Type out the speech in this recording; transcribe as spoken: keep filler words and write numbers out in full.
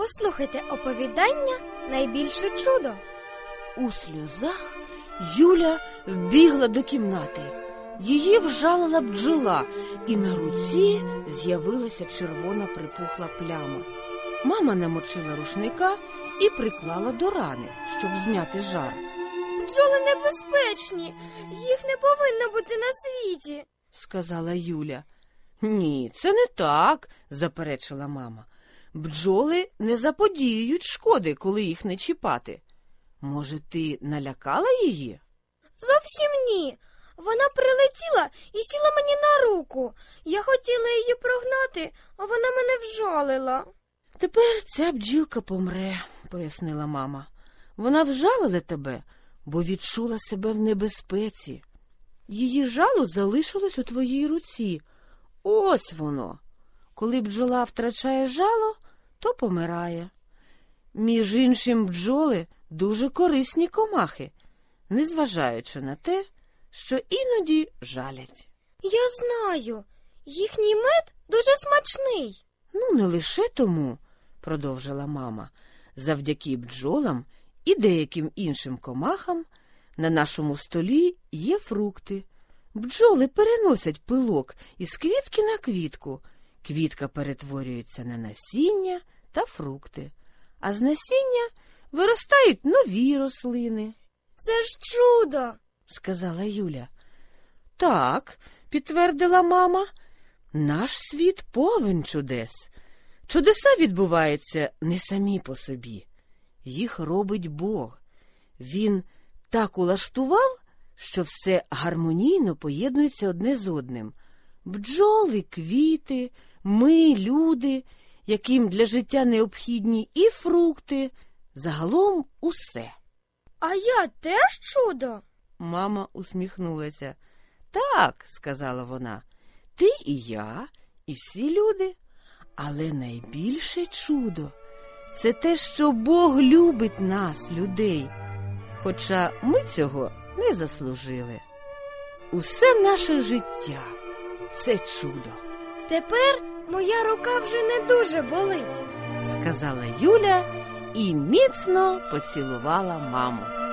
Послухайте оповідання «Найбільше чудо». У сльозах Юля вбігла до кімнати. Її вжалила бджола, і на руці з'явилася червона припухла пляма. Мама намочила рушника і приклала до рани, щоб зняти жар. «Бджоли небезпечні, їх не повинно бути на світі», – сказала Юля. «Ні, це не так», – заперечила мама. «Бджоли не заподіюють шкоди, коли їх не чіпати. Може, ти налякала її?» «Зовсім ні. Вона прилетіла і сіла мені на руку. Я хотіла її прогнати, а вона мене вжалила». «Тепер ця бджілка помре», – пояснила мама. «Вона вжалила тебе, бо відчула себе в небезпеці. Її жало залишилось у твоїй руці. Ось воно. Коли бджола втрачає жало, то помирає. Між іншим, бджоли дуже корисні комахи, незважаючи на те, що іноді жалять». «Я знаю. Їхній мед дуже смачний». «Ну, не лише тому», – продовжила мама. «Завдяки бджолам і деяким іншим комахам на нашому столі є фрукти. Бджоли переносять пилок із квітки на квітку. Квітка перетворюється на насіння та фрукти, а з насіння виростають нові рослини». «Це ж чудо», – сказала Юля. «Так», – підтвердила мама, – «наш світ повен чудес. Чудеса відбуваються не самі по собі. Їх робить Бог. Він так улаштував, що все гармонійно поєднується одне з одним. Бджоли, квіти, ми, люди, яким для життя необхідні і фрукти, загалом усе». «А я теж чудо?» Мама усміхнулася. «Так», – сказала вона, – «ти і я, і всі люди. Але найбільше чудо – це те, що Бог любить нас, людей, хоча ми цього не заслужили. Усе наше життя – це чудо». «Тепер моя рука вже не дуже болить», – сказала Юля і міцно поцілувала маму.